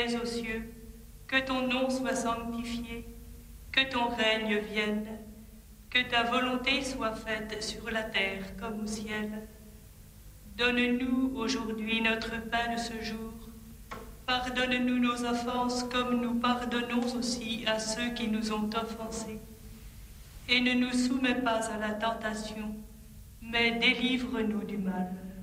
es aux cieux, que ton nom soit sanctifié, que ton règne vienne, que ta volonté soit faite sur la terre comme au ciel. Donne-nous aujourd'hui notre pain de ce jour. Pardonne-nous nos offenses comme nous pardonnons aussi à ceux qui nous ont offensés. Et ne nous soumets pas à la tentation, mais délivre-nous du mal.